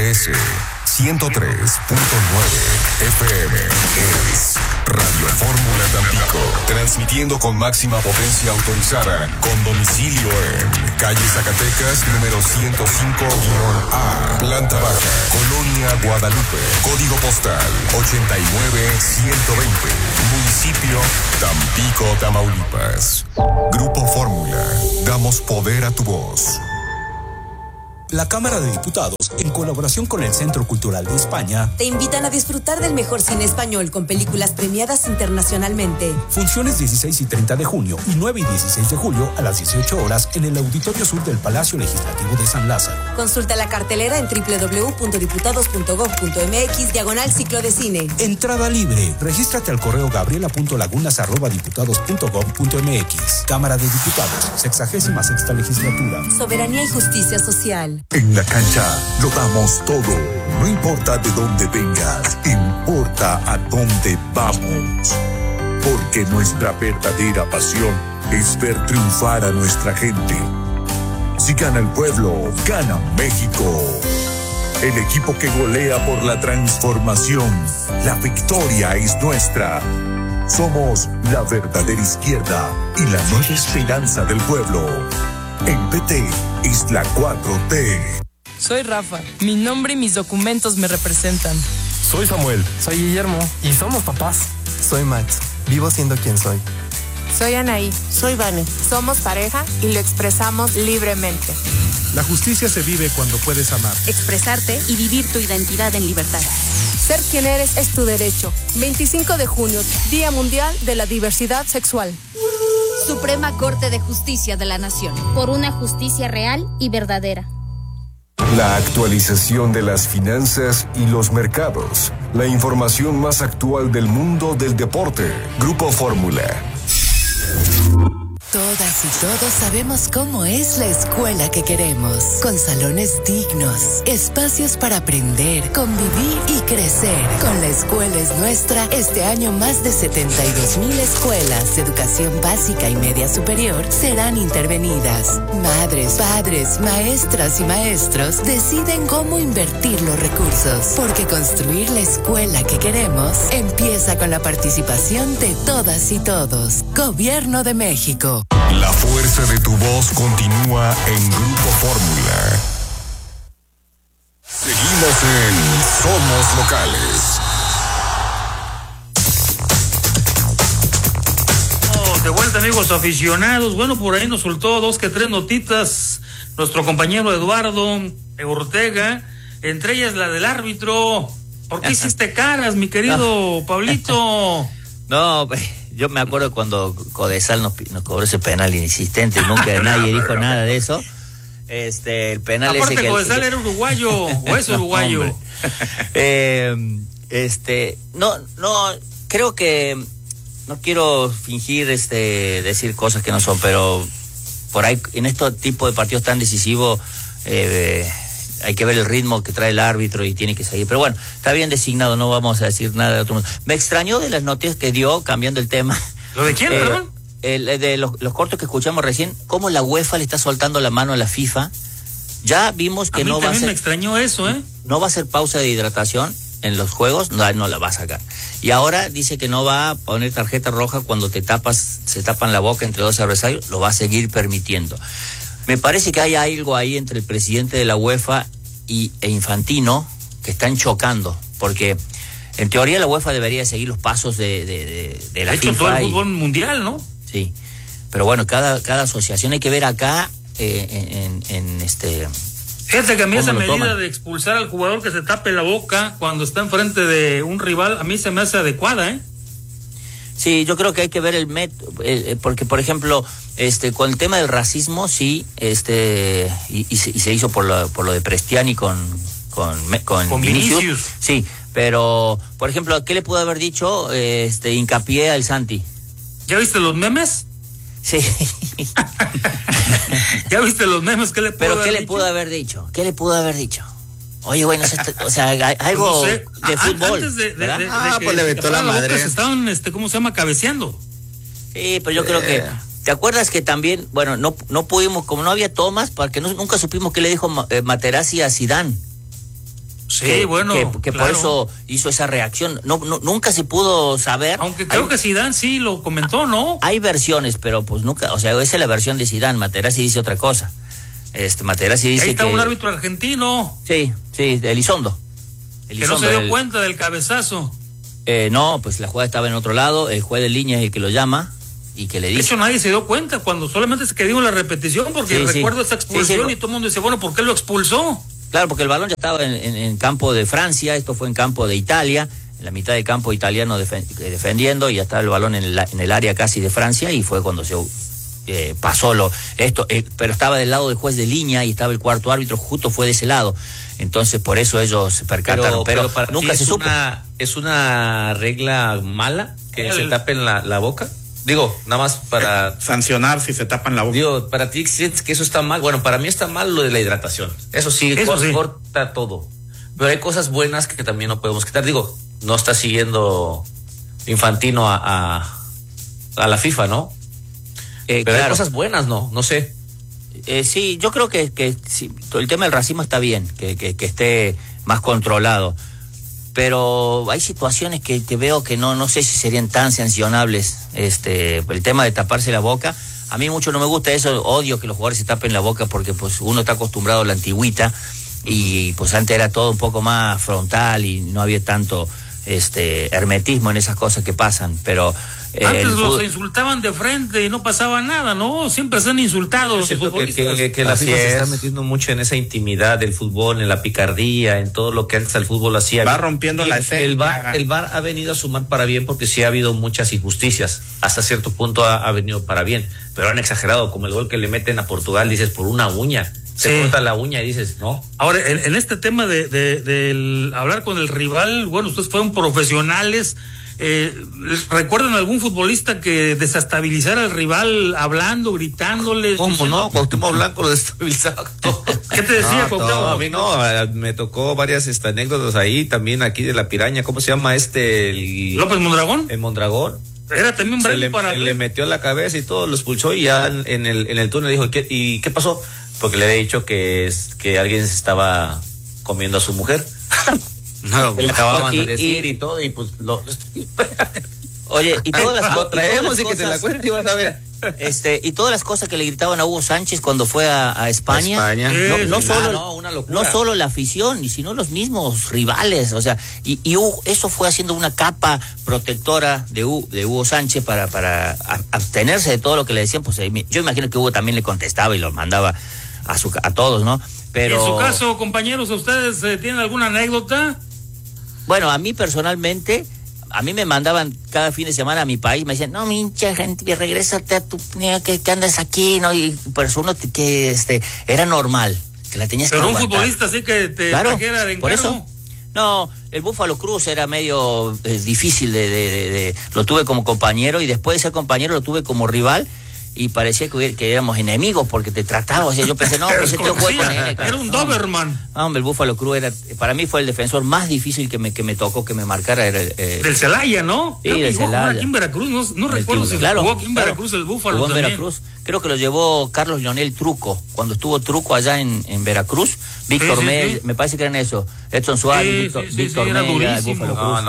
MBS 103.9 FM es Radio Fórmula Tampico, transmitiendo con máxima potencia autorizada, con domicilio en calle Zacatecas, número 105-A, planta baja, Colonia Guadalupe, código postal 89120, municipio Tampico, Tamaulipas. Grupo Fórmula, damos poder a tu voz. La Cámara de Diputados, en colaboración con el Centro Cultural de España, te invitan a disfrutar del mejor cine español con películas premiadas internacionalmente. Funciones 16 y 30 de junio y 9 y 16 de julio a las 18 horas en el Auditorio Sur del Palacio Legislativo de San Lázaro. Consulta la cartelera en www.diputados.gov.mx/ciclo de cine. Entrada libre. Regístrate al correo gabriela.lagunas@diputados.gov.mx. Cámara de Diputados, 66ª legislatura. Soberanía y justicia social. En la cancha lo damos todo. No importa de dónde vengas, importa a dónde vamos. Porque nuestra verdadera pasión es ver triunfar a nuestra gente. Si gana el pueblo, gana México. El equipo que golea por la transformación. La victoria es nuestra. Somos la verdadera izquierda y la nueva esperanza del pueblo. En PT es la 4T. Soy Rafa. Mi nombre y mis documentos me representan. Soy Samuel. Soy Guillermo. Y somos papás. Soy Max. Vivo siendo quien soy. Soy Anaí. Soy Vane. Somos pareja y lo expresamos libremente. La justicia se vive cuando puedes amar, expresarte y vivir tu identidad en libertad. Ser quien eres es tu derecho. 25 de junio, Día Mundial de la Diversidad Sexual. Suprema Corte de Justicia de la Nación. Por una justicia real y verdadera. La actualización de las finanzas y los mercados. La información más actual del mundo del deporte. Grupo Fórmula. Todas y todos sabemos cómo es la escuela que queremos, con salones dignos, espacios para aprender, convivir y crecer. Con La Escuela es Nuestra, este año más de 72,000 escuelas de educación básica y media superior serán intervenidas. Madres, padres, maestras y maestros deciden cómo invertir los recursos, porque construir la escuela que queremos empieza con la participación de todas y todos. Gobierno de México. La fuerza de tu voz continúa en Grupo Fórmula. Seguimos en Somos Locales. De vuelta, amigos aficionados. Bueno, por ahí nos soltó 2 que 3 notitas nuestro compañero Eduardo Ortega, entre ellas la del árbitro. ¿Por qué hiciste caras, mi querido Pablito? No, yo me acuerdo cuando Codesal nos cobró ese penal insistente, nunca nadie dijo nada de eso. El penal aparte ese que Codesal era uruguayo, o es uruguayo. No, creo que no quiero fingir decir cosas que no son, pero por ahí en este tipo de partidos tan decisivos hay que ver el ritmo que trae el árbitro y tiene que seguir. Pero bueno, está bien designado, no vamos a decir nada de otro mundo. Me extrañó de las noticias que dio, cambiando el tema. ¿Lo de quién, perdón? De los cortos que escuchamos recién, cómo la UEFA le está soltando la mano a la FIFA. Ya vimos que no va a ser... me extrañó eso, No va a ser pausa de hidratación en los juegos, no la va a sacar. Y ahora dice que no va a poner tarjeta roja cuando se tapan la boca entre 2 adversarios, lo va a seguir permitiendo. Me parece que hay algo ahí entre el presidente de la UEFA e Infantino que están chocando, porque en teoría la UEFA debería seguir los pasos de la FIFA. Todo el fútbol mundial, ¿no? Sí, pero bueno, cada asociación hay que ver acá Fíjate que a mí esa medida de expulsar al jugador que se tape la boca cuando está enfrente de un rival, a mí se me hace adecuada, Sí, yo creo que hay que ver el método, porque por ejemplo, con el tema del racismo, sí, y se hizo por lo de Prestiani con Vinicius. Sí, pero por ejemplo, ¿qué le pudo haber dicho hincapié al Santi? ¿Ya viste los memes? Sí. ¿Ya viste los memes? ¿Qué le pudo haber dicho? ¿Qué le pudo haber dicho? Oye, bueno, o sea, algo de fútbol. Antes de pues le vetó la madre. Se estaban, ¿cómo se llama? Cabeceando. Sí, pero yo creo que... ¿Te acuerdas que también, bueno, no pudimos, como no había tomas, porque nunca supimos qué le dijo Materazzi a Zidane? Sí, que claro. Por eso hizo esa reacción. Nunca se pudo saber. Aunque creo que Zidane sí lo comentó, ¿no? Hay versiones, pero pues nunca, o sea, esa es la versión de Zidane. Materazzi dice otra cosa. Materazzi dice ahí está que un árbitro argentino. Sí, de Elizondo. Que no se dio cuenta del cabezazo. No, pues la jugada estaba en otro lado, el juez de línea es el que lo llama y que le dice. De hecho, nadie se dio cuenta cuando solamente se quedó en la repetición, porque recuerdo esa expulsión y todo el mundo dice, bueno, ¿por qué lo expulsó? Claro, porque el balón ya estaba en campo de Francia, esto fue en campo de Italia, en la mitad de campo italiano defendiendo, y ya estaba el balón en el área casi de Francia, y fue cuando se pasó pero estaba del lado del juez de línea y estaba el cuarto árbitro, justo fue de ese lado. Entonces, por eso ellos se percataron, pero para nunca se supo. ¿Es una regla mala que se tapen la boca? Digo, nada más para sancionar si se tapan la boca. Digo, para ti sientes que eso está mal. Bueno, para mí está mal lo de la hidratación. Eso sí, corta todo. Pero hay cosas buenas que también no podemos quitar. Digo, no está siguiendo Infantino a la FIFA, ¿no? Pero claro, hay cosas buenas, ¿no? sé. Sí, yo creo que sí, el tema del racismo está bien, que esté más controlado. Pero hay situaciones que veo que no sé si serían tan sancionables. El tema de taparse la boca, a mí mucho no me gusta eso, odio que los jugadores se tapen la boca porque pues uno está acostumbrado a la antigüita y pues antes era todo un poco más frontal y no había tanto hermetismo en esas cosas que pasan, pero antes los insultaban de frente y no pasaba nada, ¿no? Siempre están insultados los futbolistas. Que la FIFA se está metiendo mucho en esa intimidad del fútbol, en la picardía, en todo lo que antes el fútbol hacía. Va rompiendo la escena. El VAR ha venido a sumar para bien porque sí ha habido muchas injusticias. Hasta cierto punto ha venido para bien, pero han exagerado, como el gol que le meten a Portugal, dices, por una uña. Se corta la uña y dices, no. Ahora, en este tema de hablar con el rival, bueno, ustedes fueron profesionales. ¿Recuerdan algún futbolista que desestabilizara al rival hablando, gritándole? ¿Cómo no? Cuauhtémoc Blanco lo desestabilizaba. ¿Qué te decía, Cuauhtémoc? A mí no, me tocó varias anécdotas ahí, también aquí de la piraña. ¿Cómo se llama López Mondragón? El Mondragón. Era también le metió la cabeza y todo, lo expulsó y ya en el túnel dijo, ¿y qué pasó? Porque le había dicho que alguien se estaba comiendo a su mujer. No, le acababan de decir y todo, y pues Oye, y todas las lo traemos y que te la cuente y vas a ver. Y todas las cosas que le gritaban a Hugo Sánchez cuando fue a España, no solo la afición, sino los mismos rivales, o sea, y eso fue haciendo una capa protectora de Hugo Sánchez para abstenerse de todo lo que le decían. Pues yo imagino que Hugo también le contestaba y los mandaba a todos, ¿no? Pero en su caso, compañeros, ¿ustedes tienen alguna anécdota? Bueno, a mí personalmente, a mí me mandaban cada fin de semana a mi país, me decían, no, mincha gente, regrésate a tu, que andas aquí, ¿no? Y pues uno que era normal, que la tenías pero que aguantar. Pero un futbolista así que te trajera de encargo. Por eso, no, el Búfalo Cruz era medio difícil lo tuve como compañero y después de ser compañero lo tuve como rival. Y parecía que éramos enemigos porque te trataba, o sea, yo pensé, no, pues este juego con él. Era un Doberman. No, hombre, el Búfalo Cruz para mí fue el defensor más difícil que me tocó, que me marcara. Del Celaya, ¿no? Sí, del Celaya. Aquí en Veracruz, no recuerdo si jugó aquí en Veracruz el Búfalo jugó en también. Veracruz. Creo que lo llevó Carlos Leonel Truco, cuando estuvo Truco allá en Veracruz. Víctor Mella, me parece que eran eso. Edson Suárez, Víctor Mella, el Búfalo Cruz.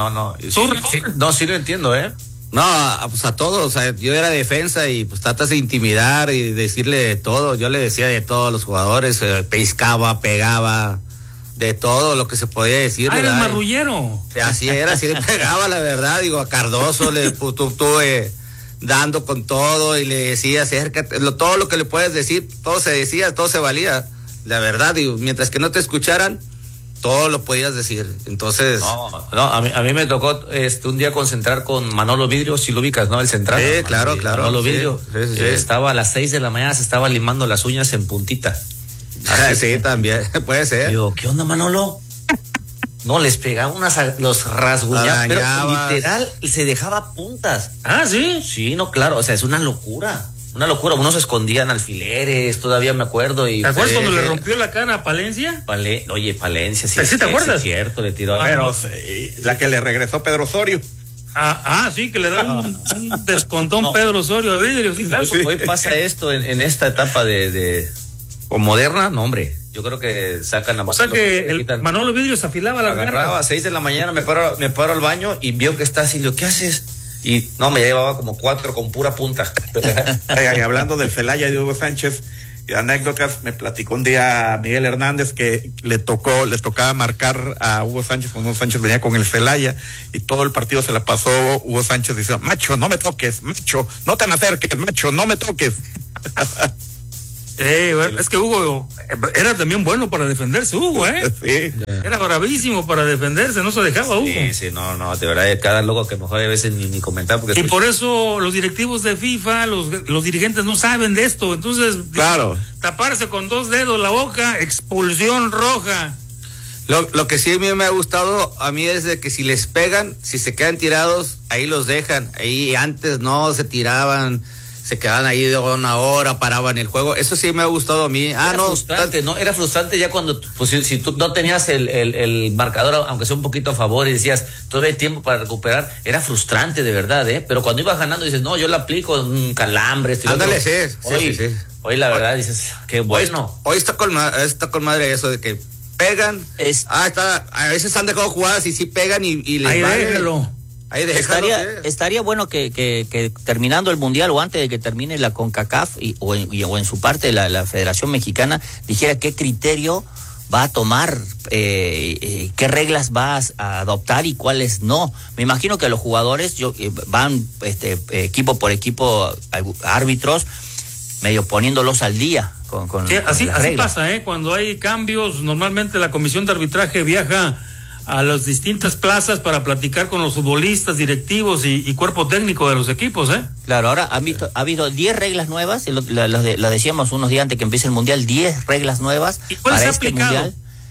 No, sí lo entiendo, No, pues a todos, o sea, yo era defensa y pues tratas de intimidar y decirle de todo, yo le decía de todo a los jugadores, pescaba, pegaba, de todo lo que se podía decir. Era marrullero. Así era, así le pegaba, la verdad, digo, a Cardoso le tuve dando con todo y le decía, acércate, todo lo que le puedes decir, todo se decía, todo se valía, la verdad, digo, mientras que no te escucharan, todo lo podías decir, entonces. No, a mí me tocó un día concentrar con Manolo Vidrio, si lo ubicas, ¿no? El central. Sí, claro. Manolo Vidrio. Sí. Estaba a las 6 de la mañana, se estaba limando las uñas en puntita. Sí, también, puede ser. Digo, ¿qué onda, Manolo? No, les pegaba los rasguñaba, pero literal, se dejaba puntas. Ah, ¿sí? Sí, no, claro, o sea, es una locura. Una locura, unos se escondían alfileres, todavía me acuerdo. ¿Te acuerdas cuando le rompió la cara a Palencia? Oye, Palencia, sí. ¿Sí te acuerdas? Es cierto, le tiró. Pero sí, la que le regresó Pedro Osorio. Sí, que le da un descontón Pedro Osorio a Vidrio. Sí, claro. Hoy pasa esto en esta etapa o moderna, no, hombre. Yo creo que sacan la O sea que el Manolo Vidrio se afilaba la garra. Agarraba a 6 de la mañana, me paro al baño y vio que está así, digo, ¿qué haces? Y no, me llevaba como 4 con pura punta. Hablando del Celaya de Hugo Sánchez, anécdotas, me platicó un día Miguel Hernández que les tocaba marcar a Hugo Sánchez cuando Hugo Sánchez venía con el Celaya y todo el partido se la pasó Hugo Sánchez diciendo, macho, no me toques, macho, no te me acerques, macho, no me toques. Es que Hugo era también bueno para defenderse, Hugo, Sí. Era bravísimo para defenderse, no se dejaba Hugo. Sí, no, de verdad, cada loco que mejor a veces ni comentar. Porque y por eso los directivos de FIFA, los dirigentes no saben de esto, entonces, claro, taparse con 2 dedos la boca, expulsión roja. Lo que sí a mí me ha gustado a mí es de que si les pegan, si se quedan tirados, ahí los dejan. Ahí antes no se tiraban, se quedaban ahí de 1 hora, paraban el juego. Eso sí me ha gustado a mí. Era frustrante, ¿no? Era frustrante ya cuando, pues si tú no tenías el marcador, aunque sea un poquito a favor, y decías, todavía hay tiempo para recuperar. Era frustrante, de verdad, pero cuando ibas ganando dices, no, yo la aplico, un calambre. Ándale, sí. Hoy la verdad dices, qué bueno. Hoy está con madre eso de que pegan. A veces han dejado jugadas y sí pegan y les ahí vale. déjalo. Estaría bueno que terminando el Mundial o antes de que termine la CONCACAF o en su parte la Federación Mexicana dijera qué criterio va a tomar, qué reglas va a adoptar y cuáles no. Me imagino que los jugadores van equipo por equipo, árbitros, medio poniéndolos al día con así reglas. pasa, cuando hay cambios, normalmente la comisión de arbitraje viaja a las distintas plazas para platicar con los futbolistas, directivos y cuerpo técnico de los equipos, Claro, ahora ha habido 10 reglas nuevas, la decíamos unos días antes que empiece el Mundial, 10 reglas nuevas. ¿Y cuáles para se ha aplicado?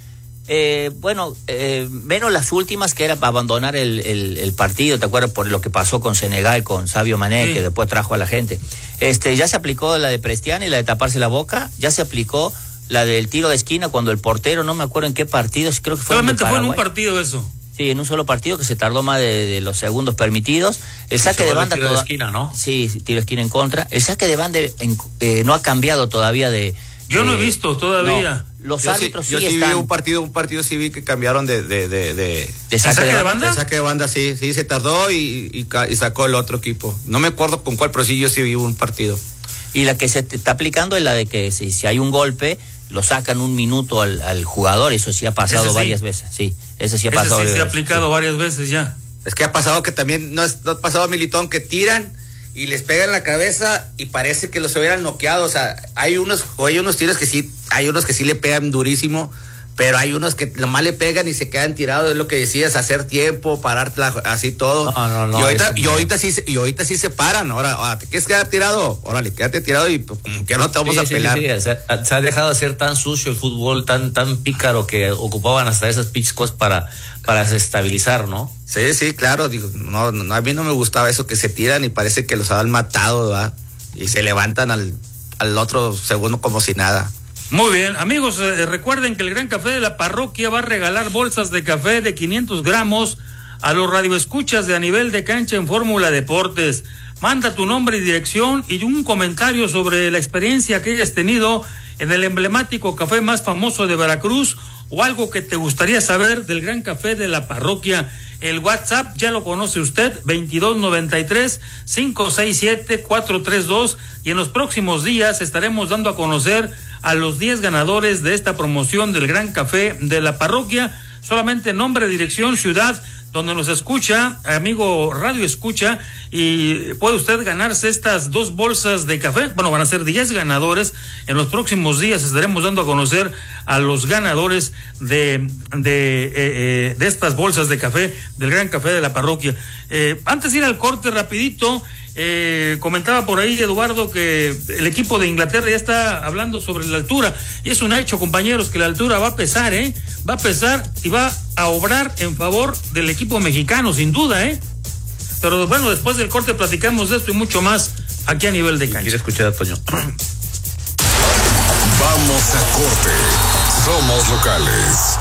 Mundial. Menos las últimas, que era para abandonar el partido, ¿te acuerdas? Por lo que pasó con Senegal, con Sadio Mané, sí, que después trajo a la gente. Ya se aplicó la de Prestiani, la de taparse la boca, ya se aplicó la del tiro de esquina cuando el portero, no me acuerdo en qué partido, creo que fue solamente fue en un partido eso. Sí, en un solo partido que se tardó más de los segundos permitidos. El saque de banda... tiro de esquina, ¿no? Sí, tiro de esquina en contra. El saque de banda no ha cambiado todavía de... Yo no he visto todavía. No, los árbitros sí están... Yo sí vi un partido sí vi que cambiaron de saque de banda. De saque de banda, sí, se tardó y sacó el otro equipo. No me acuerdo con cuál, pero sí yo sí vi un partido. Y la que se está aplicando es la de que si hay un golpe, lo sacan 1 minuto al jugador. Eso sí ha pasado varias veces. Sí, eso sí ha pasado. Sí se ha aplicado varias veces ya. Es que ha pasado que también, no ha pasado a Militón, que tiran y les pegan la cabeza y parece que los hubieran noqueado. O sea, hay unos tiros que sí, hay unos que sí le pegan durísimo, pero hay unos que nomás le pegan y se quedan tirados. Es lo que decías, hacer tiempo, parar así todo. No, y ahorita sí se paran. Ahora, ¿te quieres quedar tirado? Órale, quédate tirado y pues, como que no te vamos a pelar. Sí. Se ha dejado de ser tan sucio el fútbol, tan pícaro, que ocupaban hasta esas pitch para desestabilizar, ¿no? Sí, claro. Digo, no, a mí no me gustaba eso, que se tiran y parece que los han matado, ¿verdad? Y se levantan al otro segundo como si nada. Muy bien, amigos, recuerden que el Gran Café de la Parroquia va a regalar bolsas de café de 500 gramos a los radioescuchas de A Nivel de Cancha en Fórmula Deportes. Manda tu nombre y dirección y un comentario sobre la experiencia que hayas tenido en el emblemático café más famoso de Veracruz o algo que te gustaría saber del Gran Café de la Parroquia. El WhatsApp ya lo conoce usted, 2293-567-432, y en los próximos días estaremos dando a conocer a los 10 ganadores de esta promoción del Gran Café de la Parroquia. Solamente nombre, dirección, ciudad donde nos escucha, amigo Radio Escucha, y puede usted ganarse estas 2 bolsas de café. Bueno, van a ser 10 ganadores. En los próximos días estaremos dando a conocer a los ganadores de estas bolsas de café del Gran Café de la Parroquia. Antes de ir al corte rapidito, comentaba por ahí Eduardo que el equipo de Inglaterra ya está hablando sobre la altura, y es un hecho, compañeros, que la altura va a pesar, va a pesar y va a obrar en favor del equipo mexicano, sin duda, pero bueno, después del corte platicamos de esto y mucho más aquí a Nivel de Cancha. Quiero escuchar a Toño. Vamos a corte, somos locales.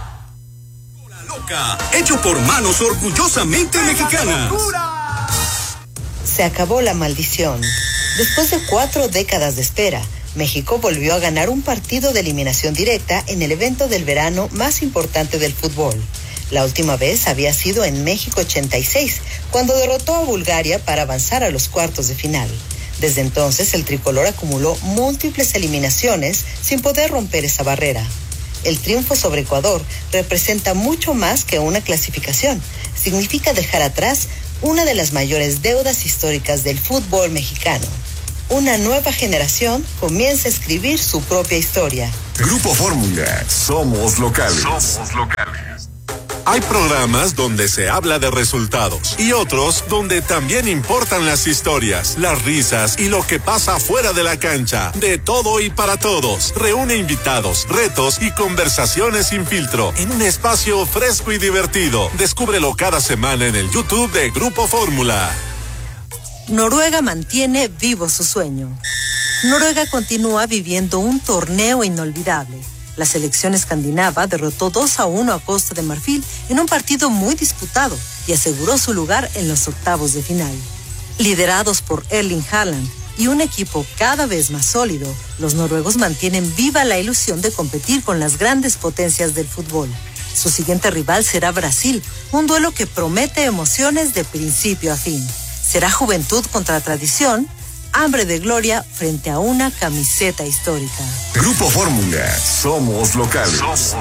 Loca, hecho por manos orgullosamente mexicanas. Se acabó la maldición. Después de 4 décadas de espera, México volvió a ganar un partido de eliminación directa en el evento del verano más importante del fútbol. La última vez había sido en México 86, cuando derrotó a Bulgaria para avanzar a los cuartos de final. Desde entonces, el tricolor acumuló múltiples eliminaciones sin poder romper esa barrera. El triunfo sobre Ecuador representa mucho más que una clasificación. Significa dejar atrás una de las mayores deudas históricas del fútbol mexicano. Una nueva generación comienza a escribir su propia historia. Grupo Fórmula, somos locales. Hay programas donde se habla de resultados y otros donde también importan las historias, las risas y lo que pasa fuera de la cancha. De todo y para todos. Reúne invitados, retos y conversaciones sin filtro en un espacio fresco y divertido. Descúbrelo cada semana en el YouTube de Grupo Fórmula. Noruega mantiene vivo su sueño. Noruega continúa viviendo un torneo inolvidable. La selección escandinava derrotó 2-1 a Costa de Marfil en un partido muy disputado y aseguró su lugar en los octavos de final. Liderados por Erling Haaland y un equipo cada vez más sólido, los noruegos mantienen viva la ilusión de competir con las grandes potencias del fútbol. Su siguiente rival será Brasil, un duelo que promete emociones de principio a fin. Será juventud contra tradición, hambre de gloria frente a una camiseta histórica. Grupo Fórmula, somos locales.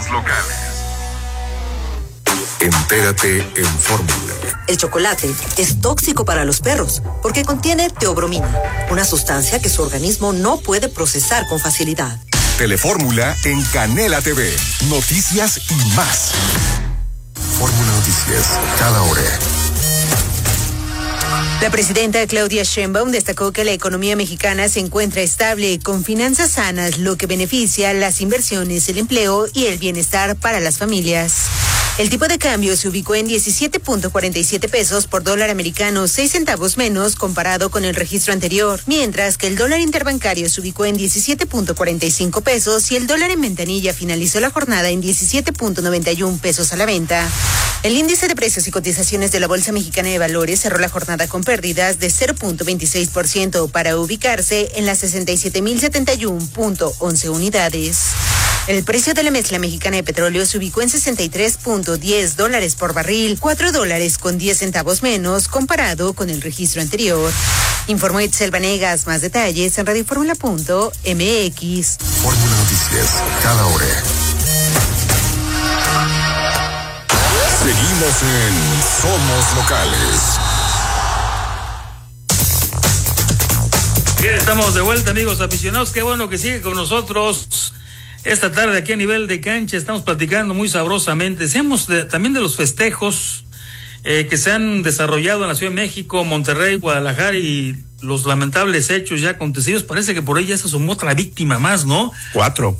Entérate en Fórmula. El chocolate es tóxico para los perros porque contiene teobromina, una sustancia que su organismo no puede procesar con facilidad. Telefórmula en Canela TV. Noticias y más. Fórmula Noticias, cada hora. La presidenta Claudia Sheinbaum destacó que la economía mexicana se encuentra estable, con finanzas sanas, lo que beneficia las inversiones, el empleo y el bienestar para las familias. El tipo de cambio se ubicó en 17.47 pesos por dólar americano, 6 centavos menos comparado con el registro anterior, mientras que el dólar interbancario se ubicó en 17.45 pesos y el dólar en ventanilla finalizó la jornada en 17.91 pesos a la venta. El índice de precios y cotizaciones de la Bolsa Mexicana de Valores cerró la jornada con pérdidas de 0.26% para ubicarse en las 67.071.11 unidades. El precio de la mezcla mexicana de petróleo se ubicó en $63.10 por barril, $4.10 menos comparado con el registro anterior. Informó Itzel Vanegas. Más detalles en radioformula.mx. Fórmula Noticias, cada hora. Seguimos en Somos Locales. Bien, estamos de vuelta, amigos aficionados. Qué bueno que sigue con nosotros. Esta tarde aquí a nivel de cancha estamos platicando muy sabrosamente. Seamos también de los festejos que se han desarrollado en la Ciudad de México, Monterrey, Guadalajara y los lamentables hechos ya acontecidos. Parece que por ahí ya se sumó otra víctima más, ¿no? Cuatro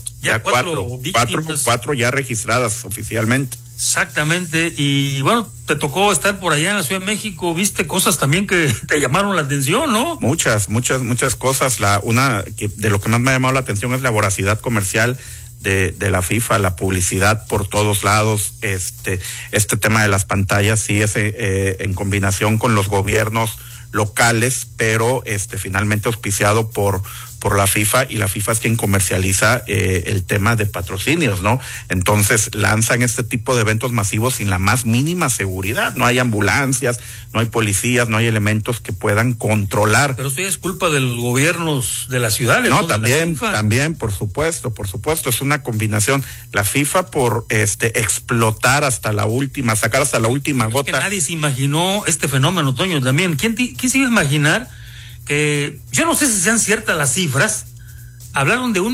ya registradas oficialmente. Exactamente, y bueno, te tocó estar por allá en la Ciudad de México, viste cosas también que te llamaron la atención, ¿no? Muchas cosas. Una que de lo que más me ha llamado la atención es la voracidad comercial de la FIFA, la publicidad por todos lados, este tema de las pantallas, sí, en combinación con los gobiernos locales, pero finalmente auspiciado por la FIFA, y la FIFA es quien comercializa el tema de patrocinios, ¿no? Entonces lanzan este tipo de eventos masivos sin la más mínima seguridad. No hay ambulancias, no hay policías, no hay elementos que puedan controlar. Pero eso es culpa de los gobiernos de las ciudades. No, también, por supuesto, es una combinación. La FIFA por explotar hasta la última, sacar hasta la última gota. Que nadie se imaginó este fenómeno, Toño, también. ¿Quién se iba a imaginar que, yo no sé si sean ciertas las cifras, hablaron de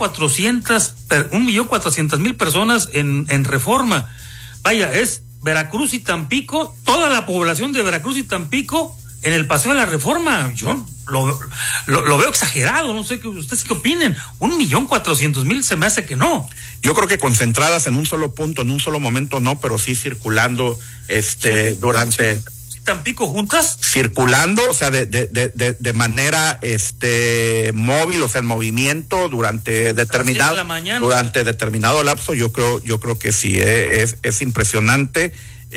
1.400.000 personas en Reforma? Vaya, es Veracruz y Tampico, toda la población de Veracruz y Tampico en el Paseo de la Reforma. Yo lo veo exagerado, no sé qué ustedes qué opinen. 1.400.000 se me hace que no. Yo creo que concentradas en un solo punto, en un solo momento no, pero sí circulando durante... Tampico juntas, circulando, o sea, de manera móvil, o sea, en movimiento durante determinado lapso. Yo creo que sí, es impresionante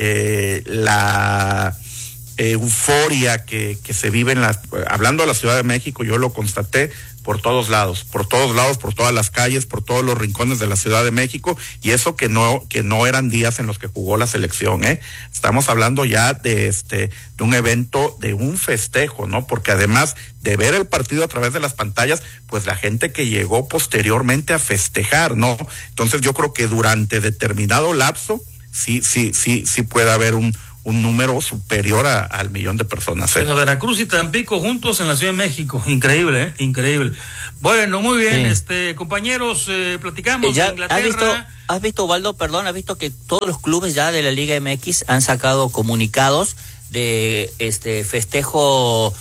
la euforia que se vive hablando de la Ciudad de México. Yo lo constaté por todos lados, por todas las calles, por todos los rincones de la Ciudad de México, y eso que no eran días en los que jugó la selección, Estamos hablando ya de un evento, de un festejo, ¿no? Porque además de ver el partido a través de las pantallas, pues la gente que llegó posteriormente a festejar, ¿no? Entonces yo creo que durante determinado lapso sí puede haber un número superior al 1,000,000 de personas. Pero Veracruz y Tampico juntos en la Ciudad de México, increíble, increíble. Bueno, muy bien, compañeros, platicamos de Inglaterra. ¿Has visto, Waldo, has visto que todos los clubes ya de la Liga MX han sacado comunicados de festejo,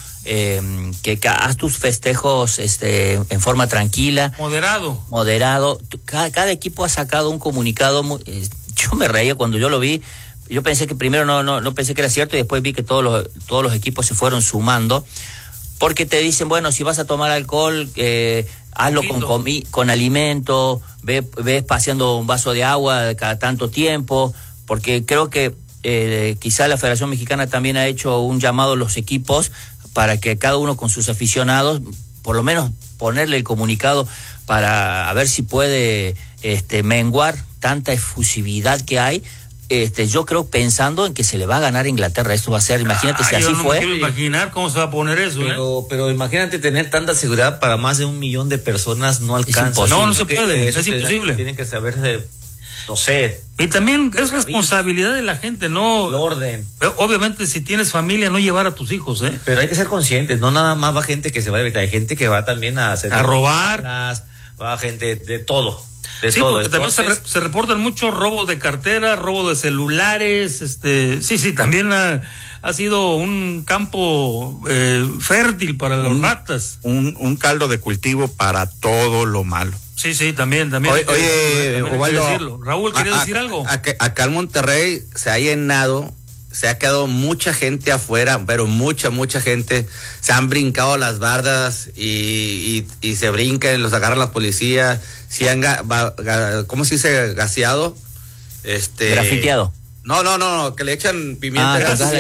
que haz tus festejos en forma tranquila, moderado? Cada equipo ha sacado un comunicado. Yo me reía cuando yo lo vi. Yo pensé que primero no pensé que era cierto, y después vi que todos los equipos se fueron sumando, porque te dicen, bueno, si vas a tomar alcohol, hazlo con alimento, ves paseando un vaso de agua cada tanto tiempo, porque creo que quizá la Federación Mexicana también ha hecho un llamado a los equipos para que cada uno con sus aficionados, por lo menos ponerle el comunicado para a ver si puede menguar tanta efusividad que hay. Yo creo, pensando en que se le va a ganar a Inglaterra, esto va a ser, imagínate si así fue. No quiero imaginar cómo se va a poner eso. Pero imagínate tener tanta seguridad para más de 1,000,000 de personas, no alcanza. No se puede, es imposible. Tienen que saber, no sé. Y también es responsabilidad de la gente, ¿no? El orden. Pero obviamente, si tienes familia, no llevar a tus hijos, Pero hay que ser conscientes, no nada más va gente que se va a evitar, hay gente que va también a robar. Va gente de todo. Sí, porque también se reportan muchos robos de cartera, robo de celulares, sí, también ha sido un campo fértil para los ratas. Un caldo de cultivo para todo lo malo. Sí, también. Oye, Ovaldo, Raúl, ¿querías decir algo? Acá en Monterrey se ha llenado, se ha quedado mucha gente afuera, pero mucha gente. Se han brincado las bardas y se brincan, los agarran las policías. Si han, ¿cómo se dice? Gaseado. Grafiteado. No, que le echan pimienta.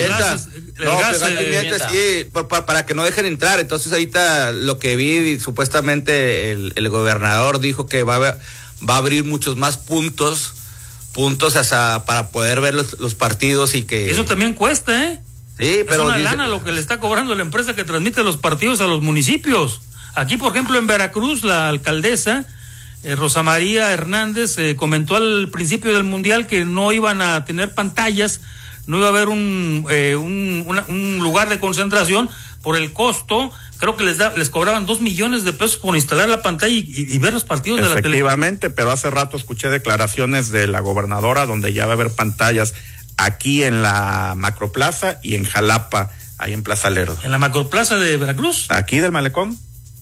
Pimienta, sí, para que no dejen entrar. Entonces ahorita lo que vi, supuestamente el gobernador dijo que va a abrir muchos más puntos para poder ver los partidos y que... Eso también cuesta, Sí, pero... Es una lana lo que le está cobrando la empresa que transmite los partidos a los municipios. Aquí, por ejemplo, en Veracruz, la alcaldesa Rosa María Hernández comentó al principio del Mundial que no iban a tener pantallas, no iba a haber un lugar de concentración por el costo. Creo que les cobraban 2 millones de pesos por instalar la pantalla y ver los partidos de la televisión. Efectivamente, pero hace rato escuché declaraciones de la gobernadora donde ya va a haber pantallas aquí en la Macroplaza y en Jalapa, ahí en Plaza Lerdo. ¿En la Macroplaza de Veracruz? Aquí del Malecón.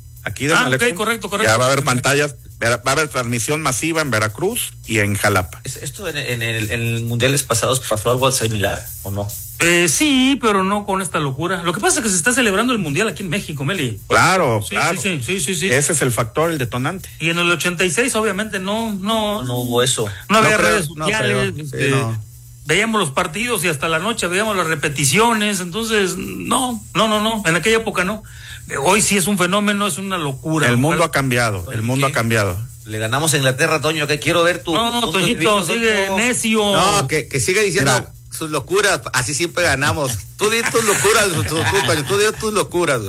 Ok, correcto. Ya va a haber pantallas, va a haber transmisión masiva en Veracruz y en Jalapa. ¿Esto en el mundiales pasados pasó algo similar o no? Sí, pero no con esta locura. Lo que pasa es que se está celebrando el mundial aquí en México, Meli. Claro. Sí. Ese es el factor, el detonante. Y en el 86 obviamente no hubo eso. No había redes sociales. Veíamos los partidos y hasta la noche veíamos las repeticiones. Entonces, no. En aquella época no. Hoy sí es un fenómeno, es una locura. El mundo ha cambiado, ha cambiado. Le ganamos a Inglaterra, Toño, que quiero ver tu... No, Toñito, sigue necio. No, que sigue diciendo sus locuras, así siempre ganamos. Tú di tus locuras, tú di tus locuras.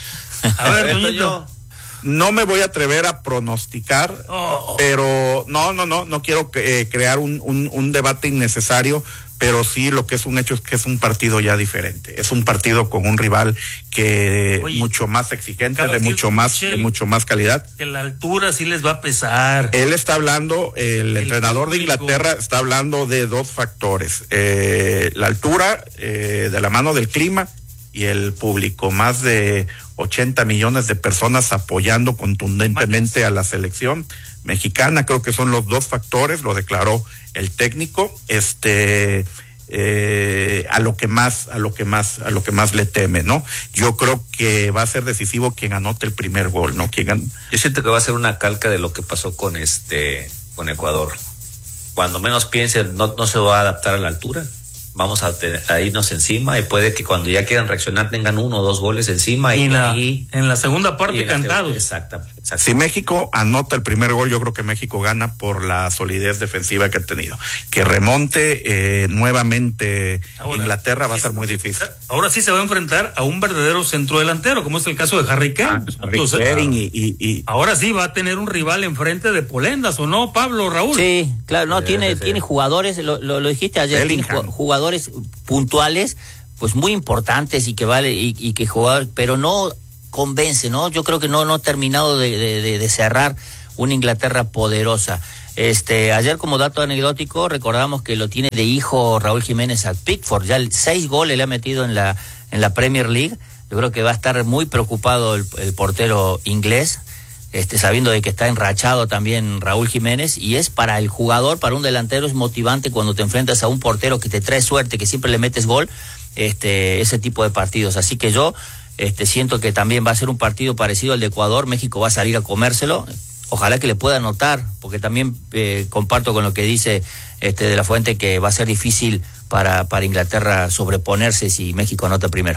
A ver, Toñito. No me voy a atrever a pronosticar, pero no quiero crear un debate innecesario, pero sí lo que es un hecho es que es un partido ya diferente. Es un partido con un rival que mucho más exigente, de mucho más calidad. Que la altura sí les va a pesar. Él está hablando, el entrenador de Inglaterra está hablando de 2 factores. La altura, de la mano del clima, y el público. Más de 80 millones de personas apoyando contundentemente a la selección mexicana. Creo que son los 2 factores, lo declaró el técnico, a lo que más le teme, ¿no? Yo creo que va a ser decisivo quien anote el primer gol, ¿no? Yo siento que va a ser una calca de lo que pasó con Ecuador. Cuando menos piense, no se va a adaptar a la altura. vamos a irnos encima y puede que cuando ya quieran reaccionar tengan 1 o 2 goles encima y en la segunda parte cantados. Exacto. Si México anota el primer gol, yo creo que México gana por la solidez defensiva que ha tenido. Que remonte nuevamente Inglaterra va a ser muy difícil. Ahora sí se va a enfrentar a un verdadero centrodelantero, como es el caso de Harry Kane. Ahora sí va a tener un rival enfrente de Polendas, ¿o no, Pablo, Raúl? Sí, claro, no, tiene jugadores, lo dijiste ayer, tiene jugadores puntuales, pues muy importantes y que que jugar, pero no convence, ¿no? Yo creo que no ha terminado de cerrar una Inglaterra poderosa. Ayer, como dato anecdótico, recordamos que lo tiene de hijo Raúl Jiménez a Pickford, ya 6 goles le ha metido en la Premier League. Yo creo que va a estar muy preocupado el portero inglés, sabiendo de que está enrachado también Raúl Jiménez, y es para el jugador, para un delantero es motivante cuando te enfrentas a un portero que te trae suerte, que siempre le metes gol, ese tipo de partidos. Así que yo siento que también va a ser un partido parecido al de Ecuador. México va a salir a comérselo. Ojalá que le pueda anotar, porque también comparto con lo que dice de la Fuente, que va a ser difícil para Inglaterra sobreponerse si México anota primero.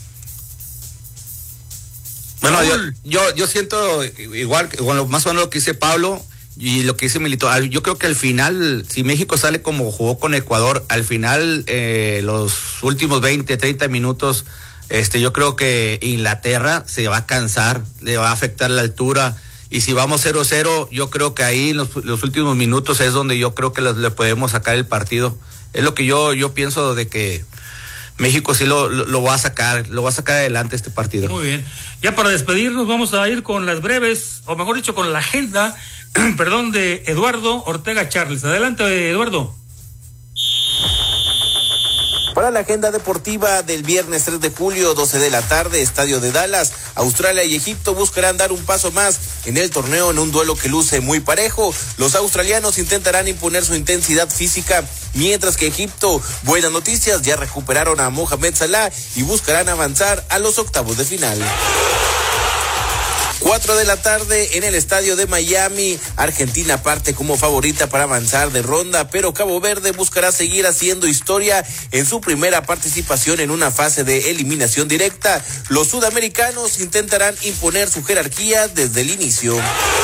Bueno, yo siento igual, más o menos lo que dice Pablo y lo que dice Milito. Yo creo que al final, si México sale como jugó con Ecuador, al final, los últimos 20, 30 minutos, yo creo que Inglaterra se va a cansar, le va a afectar la altura. Y si vamos 0-0, yo creo que ahí los últimos minutos es donde yo creo que le podemos sacar el partido. Es lo que yo pienso, de que México sí lo va a sacar adelante este partido. Muy bien. Ya para despedirnos vamos a ir con las breves, o mejor dicho, con la agenda, perdón, de Eduardo Ortega Charles. Adelante, Eduardo. Para la agenda deportiva del viernes 3 de julio, 12 de la tarde, Estadio de Dallas, Australia y Egipto buscarán dar un paso más en el torneo en un duelo que luce muy parejo. Los australianos intentarán imponer su intensidad física, mientras que Egipto, buenas noticias, ya recuperaron a Mohamed Salah y buscarán avanzar a los octavos de final. 4 de la tarde en el estadio de Miami, Argentina parte como favorita para avanzar de ronda, pero Cabo Verde buscará seguir haciendo historia en su primera participación en una fase de eliminación directa. Los sudamericanos intentarán imponer su jerarquía desde el inicio.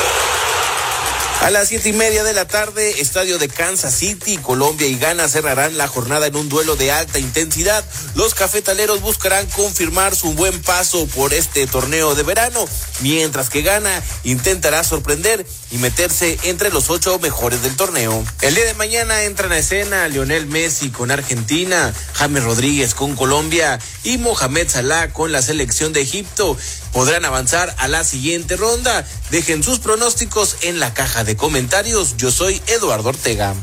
A las 7:30 de la tarde, estadio de Kansas City, Colombia y Ghana cerrarán la jornada en un duelo de alta intensidad. Los cafetaleros buscarán confirmar su buen paso por este torneo de verano, mientras que Ghana intentará sorprender y meterse entre los 8 mejores del torneo. El día de mañana entran a escena Lionel Messi con Argentina, James Rodríguez con Colombia y Mohamed Salah con la selección de Egipto. Podrán avanzar a la siguiente ronda. Dejen sus pronósticos en la caja de comentarios. Yo soy Eduardo Ortega.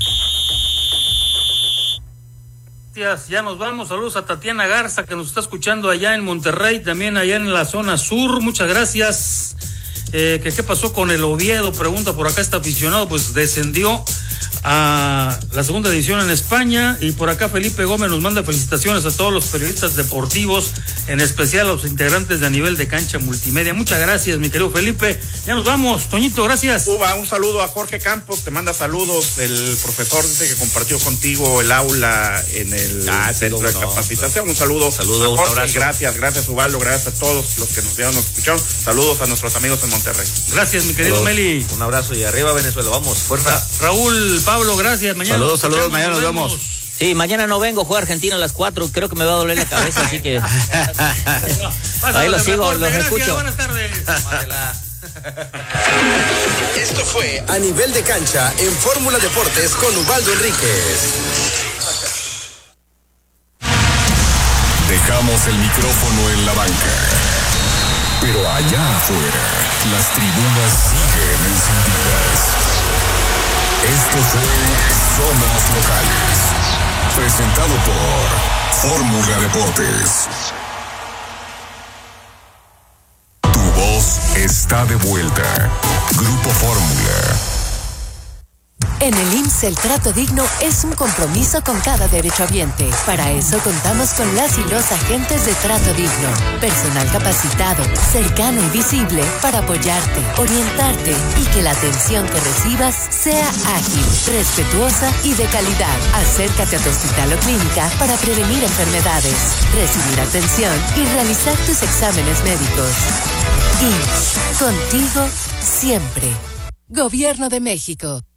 Ya nos vamos. Saludos a Tatiana Garza, que nos está escuchando allá en Monterrey, también allá en la zona sur. Muchas gracias. ¿Qué pasó con el Oviedo? Pregunta por acá este aficionado. Pues descendió a la segunda división en España. Y por acá Felipe Gómez nos manda felicitaciones a todos los periodistas deportivos, en especial a los integrantes de A Nivel de Cancha Multimedia. Muchas gracias, mi querido Felipe. Ya nos vamos. Toñito, gracias. Un saludo a Jorge Campos, te manda saludos. El profesor dice que compartió contigo el aula en el centro de capacitación. Un saludo. Saludos, Jorge, un abrazo. Gracias Ubaldo, gracias a todos los que nos vieron, nos escucharon. Saludos a nuestros amigos en Monterrey. Gracias, mi querido Meli. Un abrazo y arriba Venezuela, vamos, fuerza. Saúl, Pablo, gracias. Mañana saludos, mañana nos vemos. Sí, mañana no vengo, juega Argentina a las 4, creo que me va a doler la cabeza, así que ahí los sigo, los escucho. Buenas tardes. Esto fue A Nivel de Cancha en Fórmula Deportes con Ubaldo Enríquez. Dejamos el micrófono en la banca, pero allá afuera las tribunas siguen encendidas. Esto fue Somos Locales, presentado por Fórmula Deportes. Tu voz está de vuelta. Grupo Fórmula. En el IMSS el trato digno es un compromiso con cada derechohabiente. Para eso contamos con las y los agentes de trato digno. Personal capacitado, cercano y visible para apoyarte, orientarte y que la atención que recibas sea ágil, respetuosa y de calidad. Acércate a tu hospital o clínica para prevenir enfermedades, recibir atención y realizar tus exámenes médicos. IMSS, contigo siempre. Gobierno de México.